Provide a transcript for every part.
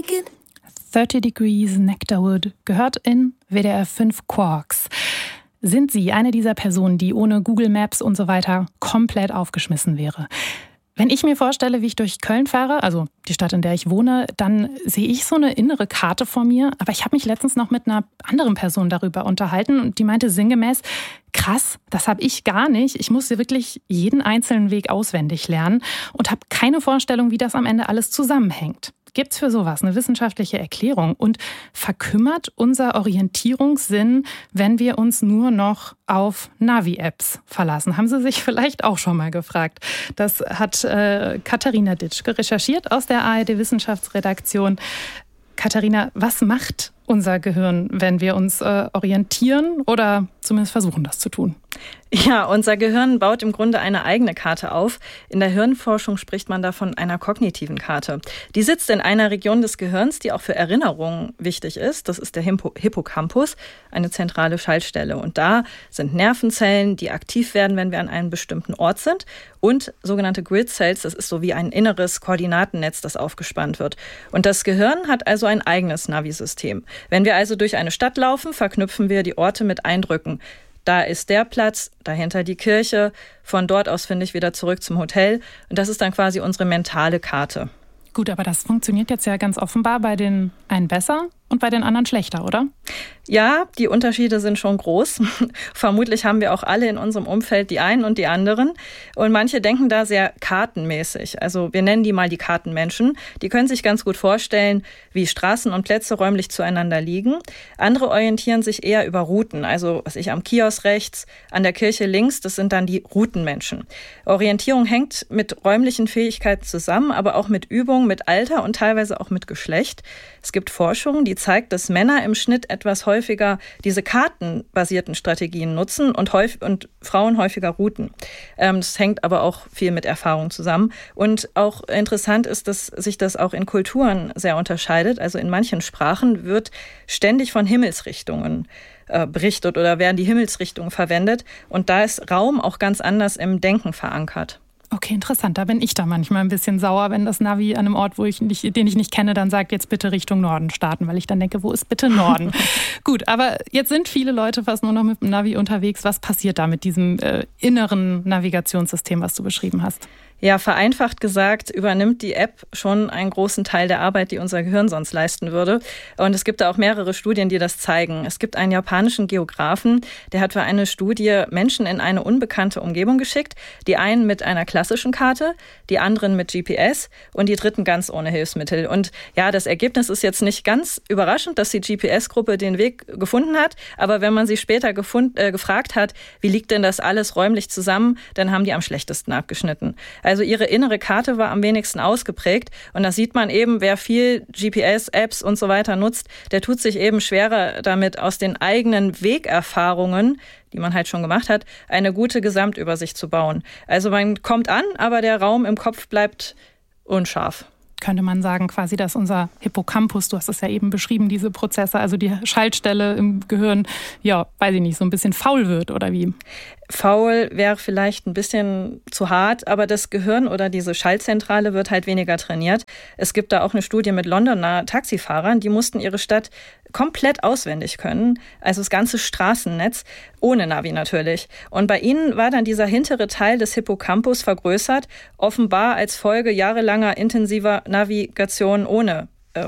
like it. 30 Degrees Nectarwood gehört in WDR 5 Quarks. Sind Sie eine dieser Personen, die ohne Google Maps und so weiter komplett aufgeschmissen wäre? Wenn ich mir vorstelle, wie ich durch Köln fahre, also die Stadt, in der ich wohne, dann sehe ich so eine innere Karte vor mir. Aber ich habe mich letztens noch mit einer anderen Person darüber unterhalten und die meinte sinngemäß, krass, das habe ich gar nicht. Ich musste wirklich jeden einzelnen Weg auswendig lernen und habe keine Vorstellung, wie das am Ende alles zusammenhängt. Gibt's für sowas eine wissenschaftliche Erklärung? Und verkümmert unser Orientierungssinn, wenn wir uns nur noch auf Navi-Apps verlassen? Haben Sie sich vielleicht auch schon mal gefragt? Das hat Katharina Ditschke recherchiert aus der ARD-Wissenschaftsredaktion. Katharina, was macht unser Gehirn, wenn wir uns orientieren oder zumindest versuchen, das zu tun? Ja, unser Gehirn baut im Grunde eine eigene Karte auf. In der Hirnforschung spricht man da von einer kognitiven Karte. Die sitzt in einer Region des Gehirns, die auch für Erinnerungen wichtig ist. Das ist der Hippocampus, eine zentrale Schaltstelle. Und da sind Nervenzellen, die aktiv werden, wenn wir an einem bestimmten Ort sind. Und sogenannte Grid Cells, das ist so wie ein inneres Koordinatennetz, das aufgespannt wird. Und das Gehirn hat also ein eigenes Navi-System. Wenn wir also durch eine Stadt laufen, verknüpfen wir die Orte mit Eindrücken. Da ist der Platz, dahinter die Kirche. Von dort aus finde ich wieder zurück zum Hotel. Und das ist dann quasi unsere mentale Karte. Gut, aber das funktioniert jetzt ja ganz offenbar bei den einen besser und bei den anderen schlechter, oder? Ja, die Unterschiede sind schon groß. Vermutlich haben wir auch alle in unserem Umfeld die einen und die anderen. Und manche denken da sehr kartenmäßig. Also wir nennen die mal die Kartenmenschen. Die können sich ganz gut vorstellen, wie Straßen und Plätze räumlich zueinander liegen. Andere orientieren sich eher über Routen. Also am Kiosk rechts, an der Kirche links, das sind dann die Routenmenschen. Orientierung hängt mit räumlichen Fähigkeiten zusammen, aber auch mit Übung, mit Alter und teilweise auch mit Geschlecht. Es gibt Forschung, die zeigt, dass Männer im Schnitt etwas häufiger diese kartenbasierten Strategien nutzen und Frauen häufiger Routen. Das hängt aber auch viel mit Erfahrung zusammen. Und auch interessant ist, dass sich das auch in Kulturen sehr unterscheidet. Also in manchen Sprachen wird ständig von Himmelsrichtungen berichtet oder werden die Himmelsrichtungen verwendet. Und da ist Raum auch ganz anders im Denken verankert. Okay, interessant. Da bin ich da manchmal ein bisschen sauer, wenn das Navi an einem Ort, den ich nicht kenne, dann sagt, jetzt bitte Richtung Norden starten, weil ich dann denke, wo ist bitte Norden? Gut, aber jetzt sind viele Leute fast nur noch mit dem Navi unterwegs. Was passiert da mit diesem inneren Navigationssystem, was du beschrieben hast? Ja, vereinfacht gesagt, übernimmt die App schon einen großen Teil der Arbeit, die unser Gehirn sonst leisten würde. Und es gibt da auch mehrere Studien, die das zeigen. Es gibt einen japanischen Geografen, der hat für eine Studie Menschen in eine unbekannte Umgebung geschickt. Die einen mit einer klassischen Karte, die anderen mit GPS und die dritten ganz ohne Hilfsmittel. Und ja, das Ergebnis ist jetzt nicht ganz überraschend, dass die GPS-Gruppe den Weg gefunden hat. Aber wenn man sie später gefragt hat, wie liegt denn das alles räumlich zusammen, dann haben die am schlechtesten abgeschnitten. Also ihre innere Karte war am wenigsten ausgeprägt. Und da sieht man eben, wer viel GPS-Apps und so weiter nutzt, der tut sich eben schwerer damit, aus den eigenen Wegerfahrungen, die man halt schon gemacht hat, eine gute Gesamtübersicht zu bauen. Also man kommt an, aber der Raum im Kopf bleibt unscharf. Könnte man sagen, quasi, dass unser Hippocampus, du hast es ja eben beschrieben, diese Prozesse, also die Schaltstelle im Gehirn, ja, weiß ich nicht, so ein bisschen faul wird oder wie? Faul wäre vielleicht ein bisschen zu hart, aber das Gehirn oder diese Schaltzentrale wird halt weniger trainiert. Es gibt da auch eine Studie mit Londoner Taxifahrern, die mussten ihre Stadt komplett auswendig können, also das ganze Straßennetz, ohne Navi natürlich. Und bei ihnen war dann dieser hintere Teil des Hippocampus vergrößert, offenbar als Folge jahrelanger intensiver Navigation ohne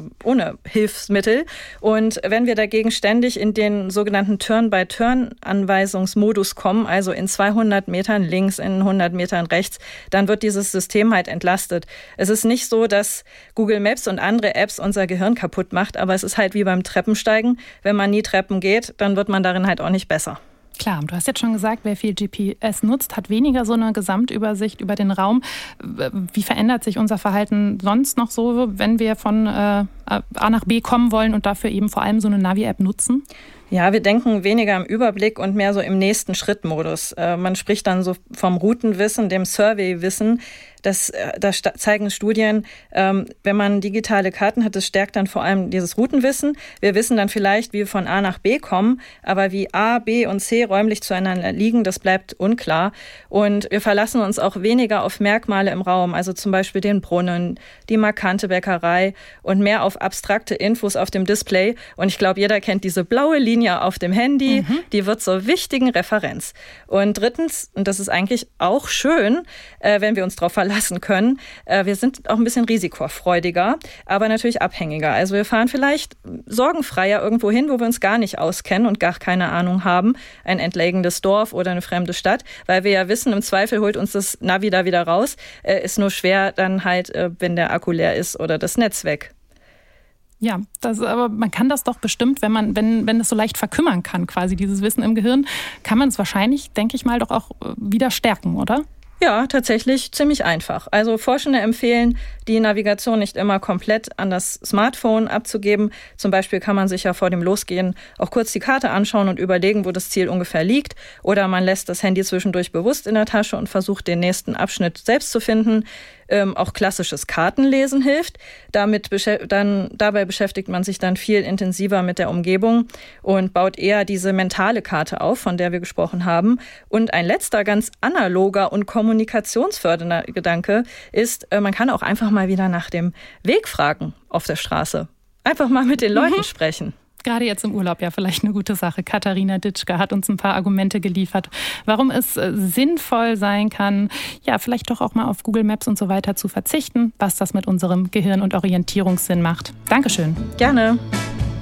Hilfsmittel. Und wenn wir dagegen ständig in den sogenannten Turn-by-Turn-Anweisungsmodus kommen, also in 200 Metern links, in 100 Metern rechts, dann wird dieses System halt entlastet. Es ist nicht so, dass Google Maps und andere Apps unser Gehirn kaputt macht, aber es ist halt wie beim Treppensteigen. Wenn man nie Treppen geht, dann wird man darin halt auch nicht besser. Klar, du hast jetzt schon gesagt, wer viel GPS nutzt, hat weniger so eine Gesamtübersicht über den Raum. Wie verändert sich unser Verhalten sonst noch so, wenn wir von A nach B kommen wollen und dafür eben vor allem so eine Navi-App nutzen? Ja, wir denken weniger im Überblick und mehr so im nächsten Schritt-Modus. Man spricht dann so vom Routenwissen, dem Survey-Wissen. Da zeigen Studien, wenn man digitale Karten hat, das stärkt dann vor allem dieses Routenwissen. Wir wissen dann vielleicht, wie wir von A nach B kommen, aber wie A, B und C räumlich zueinander liegen, das bleibt unklar. Und wir verlassen uns auch weniger auf Merkmale im Raum, also zum Beispiel den Brunnen, die markante Bäckerei und mehr auf abstrakte Infos auf dem Display. Und ich glaube, jeder kennt diese blaue Linie auf dem Handy, die wird zur wichtigen Referenz. Und drittens, und das ist eigentlich auch schön, wenn wir uns darauf verlassen können. Wir sind auch ein bisschen risikofreudiger, aber natürlich abhängiger. Also wir fahren vielleicht sorgenfreier irgendwo hin, wo wir uns gar nicht auskennen und gar keine Ahnung haben. Ein entlegenes Dorf oder eine fremde Stadt, weil wir ja wissen, im Zweifel holt uns das Navi da wieder raus. Ist nur schwer dann halt, wenn der Akku leer ist oder das Netz weg. Ja, aber man kann das doch bestimmt, wenn es so leicht verkümmern kann, quasi dieses Wissen im Gehirn, kann man es wahrscheinlich, denke ich mal, doch auch wieder stärken, oder? Ja, tatsächlich ziemlich einfach. Also Forschende empfehlen, die Navigation nicht immer komplett an das Smartphone abzugeben. Zum Beispiel kann man sich ja vor dem Losgehen auch kurz die Karte anschauen und überlegen, wo das Ziel ungefähr liegt. Oder man lässt das Handy zwischendurch bewusst in der Tasche und versucht, den nächsten Abschnitt selbst zu finden. Auch klassisches Kartenlesen hilft. Dabei beschäftigt man sich dann viel intensiver mit der Umgebung und baut eher diese mentale Karte auf, von der wir gesprochen haben. Und ein letzter, ganz analoger und kommunikationsfördernder Gedanke ist, man kann auch einfach mal wieder nach dem Weg fragen auf der Straße. Einfach mal mit den Leuten sprechen. Gerade jetzt im Urlaub ja vielleicht eine gute Sache. Katharina Ditschke hat uns ein paar Argumente geliefert, warum es sinnvoll sein kann, ja, vielleicht doch auch mal auf Google Maps und so weiter zu verzichten, was das mit unserem Gehirn und Orientierungssinn macht. Dankeschön. Gerne.